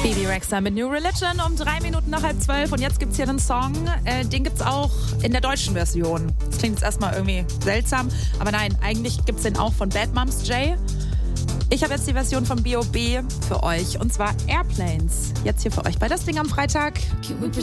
Bebe Rexha mit New Religion um 3 Minuten nach 11:30. Und jetzt gibt's hier einen Song, den gibt's auch in der deutschen Version. Das klingt jetzt erstmal irgendwie seltsam, aber nein, eigentlich gibt's den auch von Bad Moms J. Ich habe jetzt die Version von B.O.B. für euch, und zwar Airplanes. Jetzt hier für euch bei Das Ding am Freitag.